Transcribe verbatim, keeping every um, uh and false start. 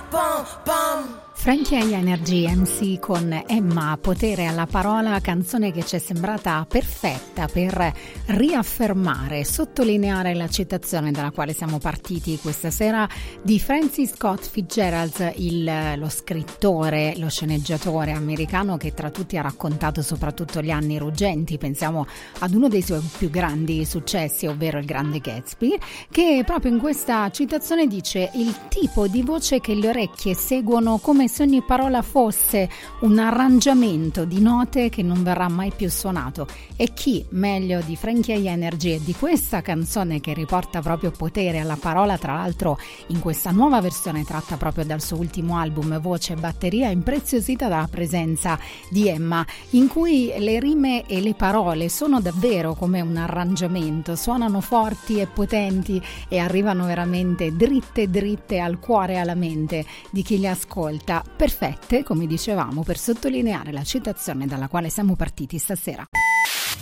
pom pom. Frankie Energy M C con Emma, potere alla parola, canzone che ci è sembrata perfetta per riaffermare, sottolineare la citazione dalla quale siamo partiti questa sera di Francis Scott Fitzgerald, il, lo scrittore, lo sceneggiatore americano che tra tutti ha raccontato soprattutto gli anni ruggenti. Pensiamo ad uno dei suoi più grandi successi, ovvero Il Grande Gatsby, che proprio in questa citazione dice: il tipo di voce che le orecchie seguono come se ogni parola fosse un arrangiamento di note che non verrà mai più suonato. E chi meglio di Frankie Energy e di questa canzone che riporta proprio potere alla parola, tra l'altro in questa nuova versione tratta proprio dal suo ultimo album Voce e Batteria, impreziosita dalla presenza di Emma, in cui le rime e le parole sono davvero come un arrangiamento, suonano forti e potenti e arrivano veramente dritte dritte al cuore e alla mente di chi le ascolta, perfette, come dicevamo, per sottolineare la citazione dalla quale siamo partiti stasera.